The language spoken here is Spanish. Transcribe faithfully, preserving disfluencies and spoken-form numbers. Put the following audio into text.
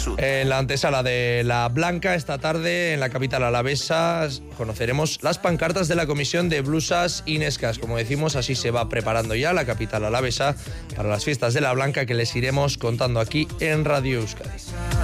Sur. En la antesala de la Blanca, esta tarde, en la capital alavesa, conoceremos las pancartas de la Comisión de Blusas Inescas. Como decimos, así se va preparando ya la capital alavesa para las fiestas de la Blanca, que les iremos contando aquí en Radio Euskadi.